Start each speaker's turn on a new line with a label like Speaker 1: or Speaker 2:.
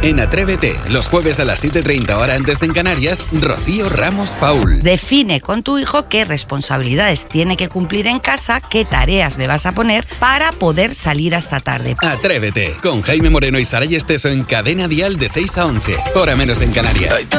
Speaker 1: En Atrévete, los jueves a las 7:30 hora antes en Canarias, Rocío Ramos Paul.
Speaker 2: Define con tu hijo qué responsabilidades tiene que cumplir en casa, qué tareas le vas a poner para poder salir hasta tarde.
Speaker 1: Atrévete, con Jaime Moreno y Saray Esteso en Cadena Dial de 6 a 11, hora menos en Canarias.